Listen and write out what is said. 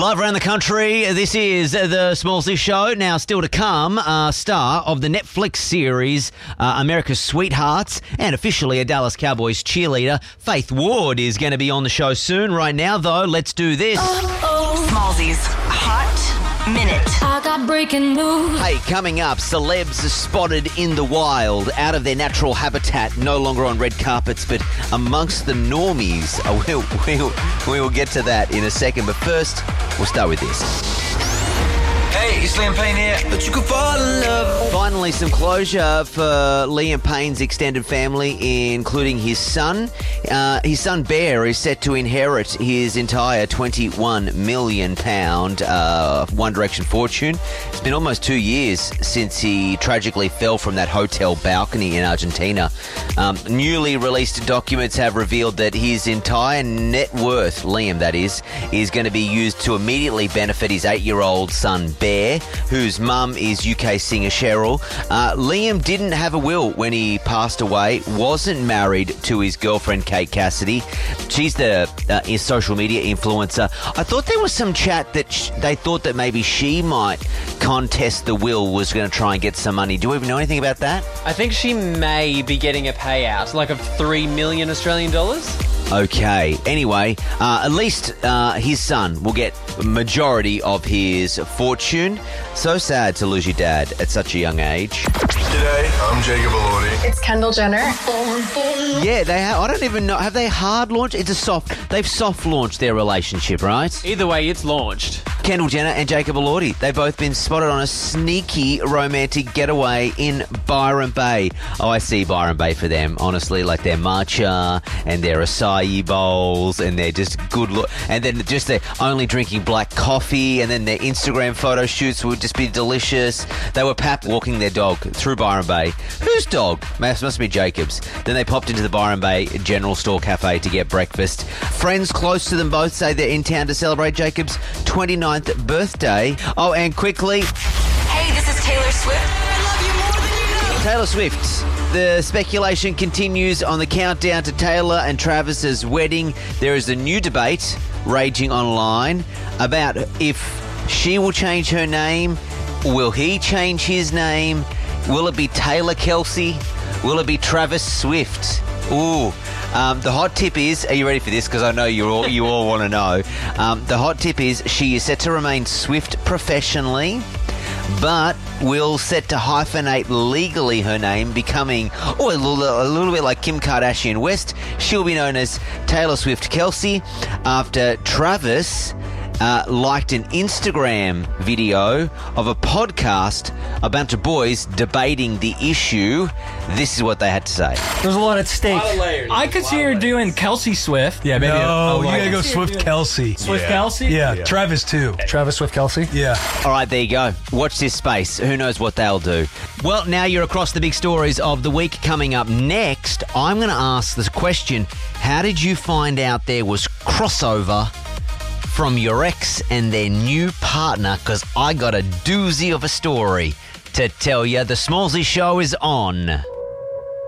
Live around the country, this is the Smallsy Show. Now, still to come, star of the Netflix series America's Sweethearts and officially a Dallas Cowboys cheerleader, Faith Ward, is going to be on the show soon. Right now, though, let's do this. Smallsy's Hot Minute. I got breaking news. Hey, coming up, celebs are spotted in the wild, out of their natural habitat, no longer on red carpets, but amongst the normies. We will get to that in a second, but first, we'll start with this. Hey, it's Liam Payne here. But you could fall in love. Finally, some closure for Liam Payne's extended family, including his son. His son Bear is set to inherit his entire £21 million One Direction fortune. It's been almost 2 years since he tragically fell from that hotel balcony in Argentina. Newly released documents have revealed that his entire net worth, Liam that is going to be used to immediately benefit his 8-year-old son Bear, whose mum is UK singer Cheryl. Liam didn't have a will when he passed away, wasn't married to his girlfriend Kate Cassidy. She's the social media influencer. I thought there was some chat that they thought that maybe she might contest the will, was going to try and get some money. Do we even know anything about that? I think she may be getting a payout, like of $3 million Australian dollars. Okay. Anyway, at least his son will get a majority of his fortune. So sad to lose your dad at such a young age. G'day, I'm Jacob Elordi. It's Kendall Jenner. Yeah, they have. I don't even know. Have they hard launched? They've soft launched their relationship, right? Either way, it's launched. Kendall Jenner and Jacob Elordi. They've both been spotted on a sneaky romantic getaway in Byron Bay. Oh, I see Byron Bay for them, honestly, like their matcha and their acai bowls, and they're just good look. And then just they're only drinking black coffee, and then their Instagram photo shoots would just be delicious. They were walking their dog through Byron Bay. Whose dog? Must be Jacob's. Then they popped into the Byron Bay General Store Cafe to get breakfast. Friends close to them both say they're in town to celebrate Jacob's 29th birthday. Oh, and quickly... Hey, this is Taylor Swift. I love you more than you know. Taylor Swift. The speculation continues on the countdown to Taylor and Travis's wedding. There is a new debate raging online about if she will change her name. Will he change his name? Will it be Taylor Kelsey? Will it be Travis Swift? Ooh. The hot tip is, are you ready for this? Because I know you all want to know. The hot tip is she is set to remain Swift professionally, but will set to hyphenate legally her name, becoming a little bit like Kim Kardashian West. She'll be known as Taylor Swift Kelsey after Travis liked an Instagram video of a podcast, a bunch of boys debating the issue. This is what they had to say. There's a lot at stake. I could see her doing Kelsey Swift. Yeah, maybe. No, you gotta go Swift Kelsey. Swift Kelsey? Yeah, Travis too. Travis Swift Kelsey? Yeah. All right, there you go. Watch this space. Who knows what they'll do? Well, now you're across the big stories of the week. Coming up next, I'm going to ask this question. How did you find out there was crossover from your ex and their new partner? Because I got a doozy of a story to tell you. The Smallsy Show is on.